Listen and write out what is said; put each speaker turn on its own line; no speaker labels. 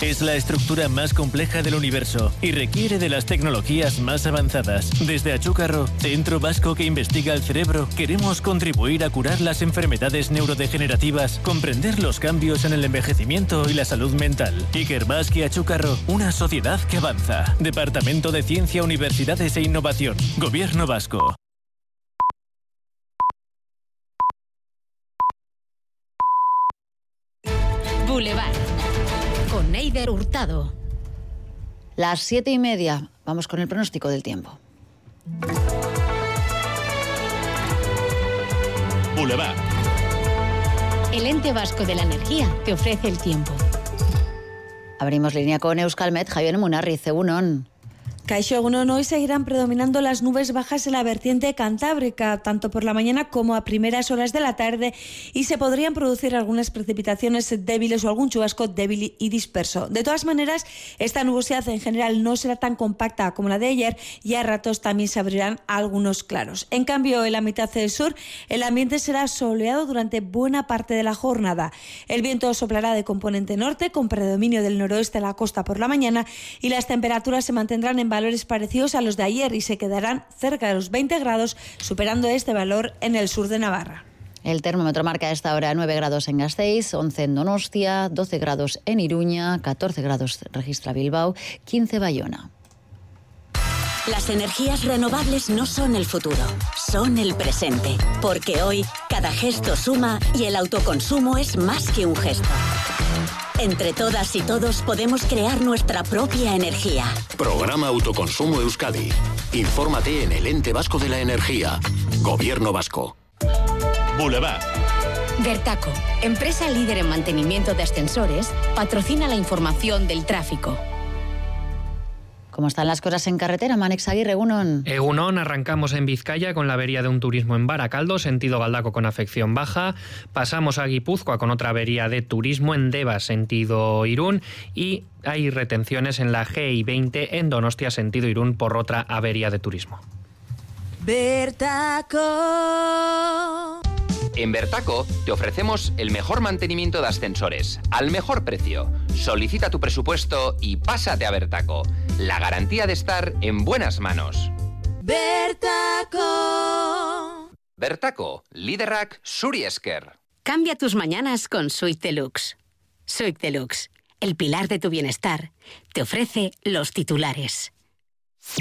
Es la estructura más compleja del universo y requiere de las tecnologías más avanzadas. Desde Achúcarro, Centro Vasco que investiga el cerebro, queremos contribuir a curar las enfermedades neurodegenerativas, comprender los cambios en el envejecimiento y la salud mental. Ikerbasque Achúcarro, una sociedad que avanza. Departamento de Ciencia, Universidades e Innovación. Gobierno Vasco.
Boulevard. Con Eider Hurtado.
Las 7:30. Vamos con el pronóstico del tiempo.
Boulevard.
El ente vasco de la energía te ofrece el tiempo.
Abrimos línea con Euskalmet. Javier Munarriz, egunon.
Kaixo, egunon. Hoy seguirán predominando las nubes bajas en la vertiente cantábrica, tanto por la mañana como a primeras horas de la tarde, y se podrían producir algunas precipitaciones débiles o algún chubasco débil y disperso. De todas maneras, esta nubosidad en general no será tan compacta como la de ayer y a ratos también se abrirán algunos claros. En cambio, en la mitad del sur, el ambiente será soleado durante buena parte de la jornada. El viento soplará de componente norte, con predominio del noroeste a la costa por la mañana, y las temperaturas se mantendrán en valores parecidos a los de ayer y se quedarán cerca de los 20 grados, superando este valor en el sur de Navarra.
El termómetro marca a esta hora 9 grados en Gasteiz, 11 en Donostia, 12 grados en Iruña, 14 grados registra Bilbao, 15 Bayona.
Las energías renovables no son el futuro, son el presente. Porque hoy, cada gesto suma y el autoconsumo es más que un gesto. Entre todas y todos podemos crear nuestra propia energía.
Programa Autoconsumo Euskadi. Infórmate en el Ente Vasco de la Energía. Gobierno Vasco.
Boulevard.
Vertaco, empresa líder en mantenimiento de ascensores, patrocina la información del tráfico.
¿Cómo están las cosas en carretera? Manex Aguirre, egunon.
Egunon, arrancamos en Vizcaya con la avería de un turismo en Baracaldo, sentido Galdakao con afección baja. Pasamos a Guipúzcoa con otra avería de turismo en Deva, sentido Irún. Y hay retenciones en la GI20 en Donostia, sentido Irún, por otra avería de turismo.
Vertaco.
En Vertaco te ofrecemos el mejor mantenimiento de ascensores, al mejor precio. Solicita tu presupuesto y pásate a Vertaco. La garantía de estar en buenas manos.
Vertaco.
Vertaco, Liderrak Zuri Esker.
Cambia tus mañanas con Suite Deluxe. Suite Deluxe, el pilar de tu bienestar, te ofrece los titulares.